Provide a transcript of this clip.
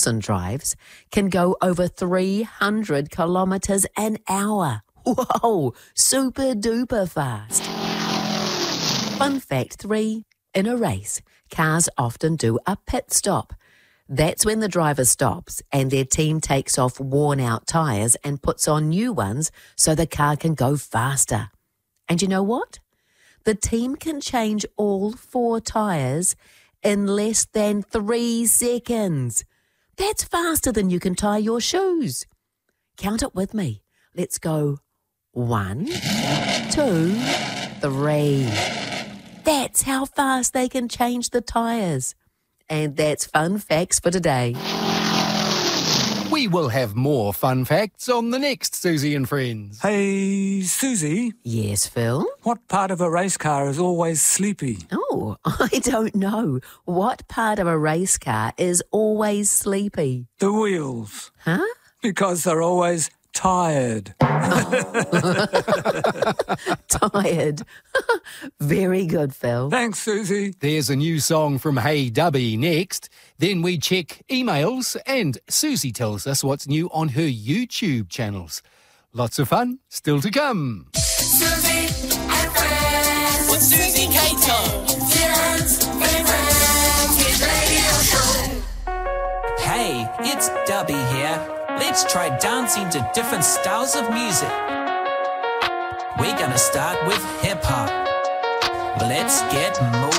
Dawson drives can go over 300 kilometres an hour. Whoa, super duper fast. Fun fact 3, in a race, cars often do a pit stop. That's when the driver stops and their team takes off worn-out tyres and puts on new ones so the car can go faster. And you know what? The team can change all 4 tyres in less than 3 seconds. That's faster than you can tie your shoes. Count it with me. Let's go 1, 2, 3. That's how fast they can change the tyres. And that's Fun Facts for today. We will have more fun facts on the next Susie and Friends. Hey, Susie, Yes, Phil? what part of a race car is always sleepy? Oh, I don't know. What part of a race car is always sleepy? The wheels, Huh? because they're always tired. Tired. Very good, Phil. Thanks, Susie. There's a new song from Hey Dubby next. Then we check emails and Susie tells us what's new on her YouTube channels. Lots of fun still to come. Susie and Friends with Susie Cato. Dylan's favourite hit radio show. Hey, it's Dubby here. Let's try dancing to different styles of music. We're gonna start with hip-hop. Let's get moving.